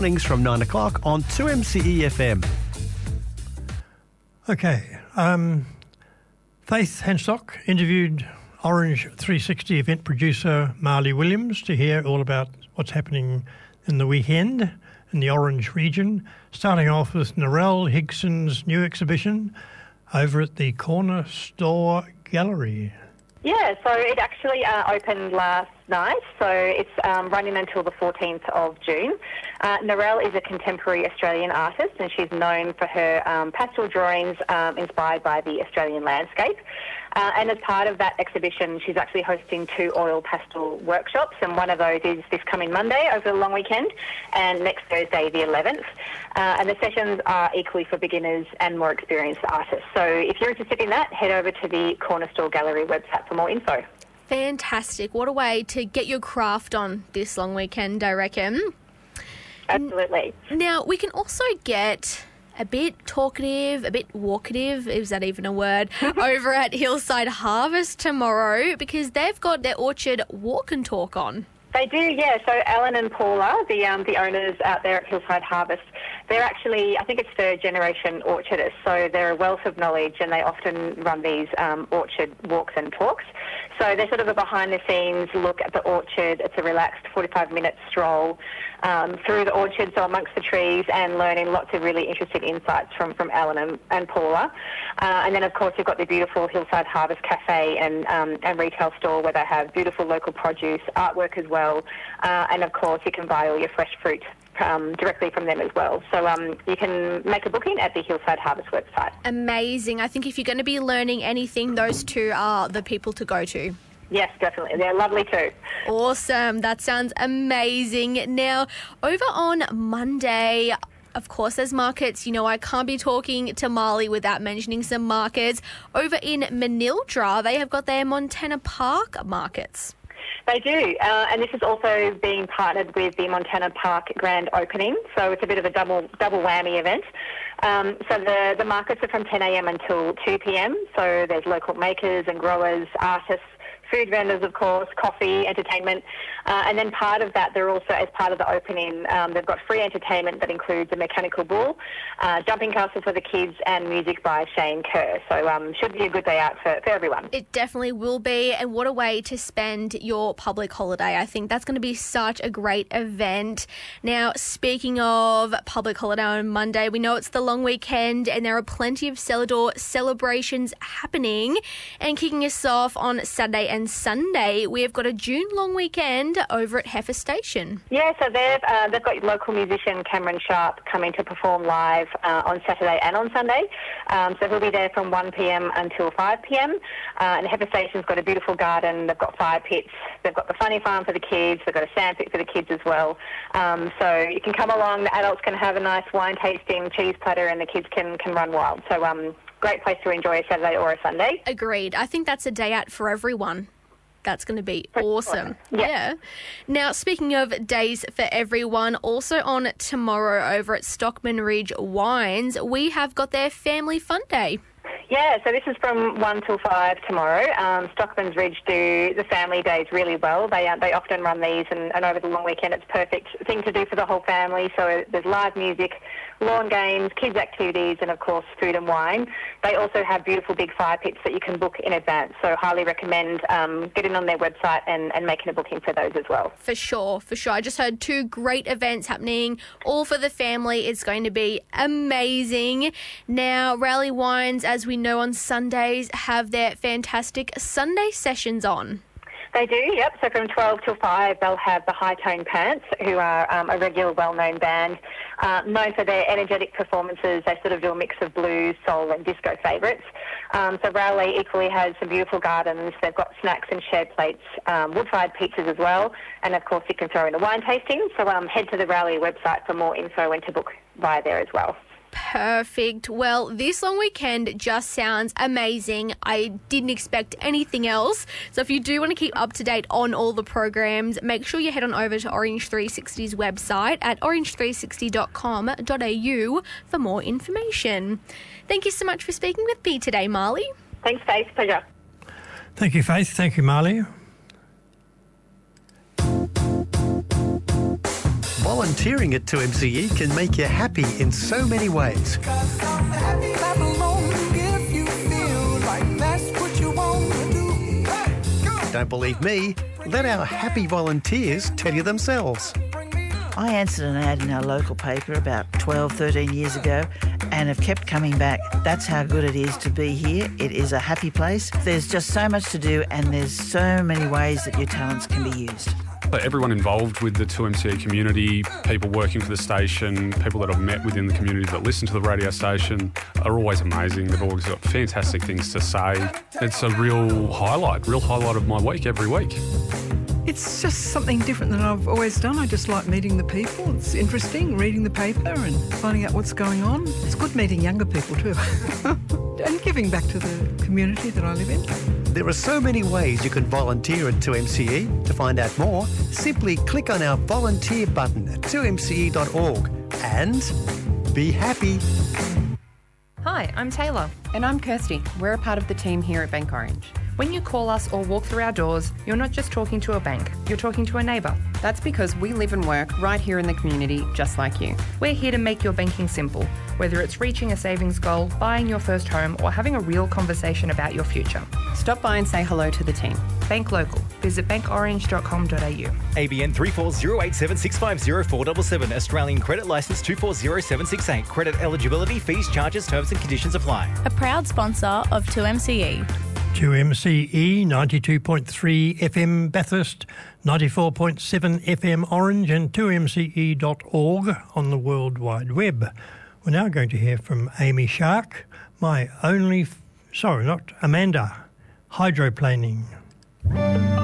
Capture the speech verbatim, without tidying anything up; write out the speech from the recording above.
Mornings from nine o'clock on two M C E F M. Okay. Um, Faith Henstock interviewed Orange three sixty event producer Marley Williams to hear all about what's happening in the weekend in the Orange region, starting off with Narelle Higson's new exhibition over at the Corner Store Gallery. Yeah, so it actually uh, opened last night, so it's um, running until the fourteenth of June. Uh, Narelle is a contemporary Australian artist, and she's known for her um, pastel drawings um, inspired by the Australian landscape. Uh, and as part of that exhibition, she's actually hosting two oil pastel workshops, and one of those is this coming Monday over the long weekend, and next Thursday the eleventh. Uh, and the sessions are equally for beginners and more experienced artists. So if you're interested in that, head over to the Corner Store Gallery website for more info. Fantastic. What a way to get your craft on this long weekend, I reckon. Absolutely. Now, we can also get a bit talkative, a bit walkative, is that even a word, over at Hillside Harvest tomorrow, because they've got their orchard walk and talk on. They do, yeah. So Alan and Paula, the um, the owners out there at Hillside Harvest, they're actually, I think it's third generation orchardists, so they're a wealth of knowledge, and they often run these um, orchard walks and talks. So they're sort of a behind-the-scenes look at the orchard. It's a relaxed forty-five minute stroll um, through the orchard, so amongst the trees, and learning lots of really interesting insights from, from Alan and, and Paula. Uh, and then, of course, you've got the beautiful Hillside Harvest Cafe and, um, and retail store where they have beautiful local produce, artwork as well, uh, and, of course, you can buy all your fresh fruit Um, directly from them as well. So um, you can make a booking at the Hillside Harvest website. Amazing. I think if you're going to be learning anything, those two are the people to go to. Yes, definitely. They're lovely too. Awesome. That sounds amazing. Now, over on Monday, of course, there's markets. You know, I can't be talking to Marley without mentioning some markets. Over in Manildra, they have got their Montana Park markets. They do, uh, and this is also being partnered with the Montana Park grand opening, so it's a bit of a double double whammy event. Um, so the, the markets are from ten a.m. until two p.m, so there's local makers and growers, artists, food vendors, of course, coffee, entertainment, uh, and then part of that, they're also, as part of the opening, um, they've got free entertainment that includes a mechanical bull, uh, jumping castle for the kids, and music by Shane Kerr. So um, should be a good day out for, for everyone. It definitely will be, and what a way to spend your public holiday. I think that's going to be such a great event. Now, speaking of public holiday on Monday, we know it's the long weekend, and there are plenty of Celador celebrations happening, and kicking us off on Saturday and Sunday, we have got a June long weekend over at Heifer Station. Yeah, so they've uh, they've got local musician Cameron Sharp coming to perform live uh, on Saturday and on Sunday. Um, so he'll be there from one p.m. until five p.m. Uh, and Heifer Station's got a beautiful garden. They've got fire pits. They've got the funny farm for the kids. They've got a sand pit for the kids as well. Um, so you can come along. The adults can have a nice wine tasting, cheese platter, and the kids can can run wild. So um. Great place to enjoy a Saturday or a Sunday. Agreed. I think that's a day out for everyone. That's going to be awesome. Yeah. yeah. Now, speaking of days for everyone, also on tomorrow over at Stockman Ridge Wines, we have got their Family Fun Day. Yeah, so this is from one till five tomorrow. Um, Stockman's Ridge do the family days really well. They uh, they often run these, and, and over the long weekend it's a perfect thing to do for the whole family. So there's live music, lawn games, kids' activities, and, of course, food and wine. They also have beautiful big fire pits that you can book in advance, so highly recommend um, getting on their website and, and making a booking for those as well. For sure, for sure. I just heard two great events happening, all for the family. It's going to be amazing. Now, Rally Wines, as we know on Sundays, have their fantastic Sunday sessions on. They do, yep. So from twelve till five, they'll have the High Tone Pants, who are um, a regular, well-known band, uh, known for their energetic performances. They sort of do a mix of blues, soul, and disco favourites. Um, so Rowley equally has some beautiful gardens. They've got snacks and shared plates, um, wood-fired pizzas as well, and of course you can throw in a wine tasting. So um, head to the Rowley website for more info and to book via there as well. Perfect. Well, this long weekend just sounds amazing. I didn't expect anything else. So if you do want to keep up to date on all the programs, make sure you head on over to Orange three sixty's website at orange three sixty dot com dot a u for more information. Thank you so much for speaking with me today, Marley. Thanks, Faith. Pleasure. Thank you, Faith. Thank you, Marley. Volunteering at two M C E can make you happy in so many ways. Don't believe me? Let our happy volunteers tell you themselves. I answered an ad in our local paper about twelve, thirteen years ago and have kept coming back. That's how good it is to be here. It is a happy place. There's just so much to do and there's so many ways that your talents can be used. Everyone involved with the two M C E community, people working for the station, people that I've met within the community that listen to the radio station are always amazing. They've always got fantastic things to say. It's a real highlight, real highlight of my week every week. It's just something different than I've always done. I just like meeting the people. It's interesting, reading the paper and finding out what's going on. It's good meeting younger people too and giving back to the community that I live in. There are so many ways you can volunteer at two M C E. To find out more, simply click on our volunteer button at two m c e dot org and be happy. Hi, I'm Taylor. And I'm Kirsty. We're a part of the team here at Bank Orange. When you call us or walk through our doors, you're not just talking to a bank, you're talking to a neighbour. That's because we live and work right here in the community, just like you. We're here to make your banking simple, whether it's reaching a savings goal, buying your first home, or having a real conversation about your future. Stop by and say hello to the team. Bank Local. Visit bank orange dot com dot a u. A B N three four zero eight seven six five zero four seven seven. Australian Credit Licence two four zero seven six eight. Credit eligibility, fees, charges, terms and conditions apply. A proud sponsor of two M C E. two M C E, ninety-two point three F M Bathurst, ninety-four point seven F M Orange and two m c e dot org on the World Wide Web. We're now going to hear from Amy Shark, my only, f- sorry, not Amanda, hydroplaning.